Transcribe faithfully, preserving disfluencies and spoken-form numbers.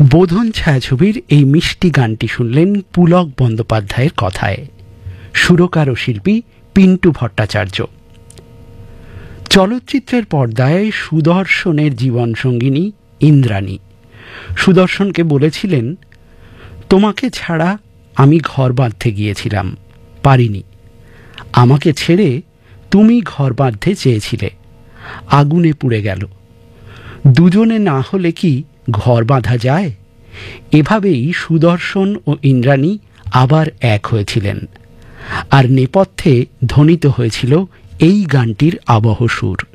বোধন ছায়াছবির এই মিষ্টি গানটি শুনলেন পুলক বন্দ্যোপাধ্যায়ের কথায়, সুরকার ও শিল্পী পিন্টু ভট্টাচার্য। চলচ্চিত্রের পর্দায় সুদর্শনের জীবনসঙ্গিনী ইন্দ্রাণী সুদর্শনকে বলেছিলেন, তোমাকে ছাড়া আমি ঘর বাঁধতে গিয়েছিলাম, পারিনি। আমাকে ছেড়ে তুমি ঘর বাঁধতে চেয়েছিলে, আগুনে পুড়ে গেল। দুজনে না হলে কি ঘর বাঁধা যায়? এভাবেই সুদর্শন ও ইন্দ্রাণী আবার এক হয়েছিলেন, আর নেপথ্যে ধ্বনিত হয়েছিল এই গানটির আবহ সুর।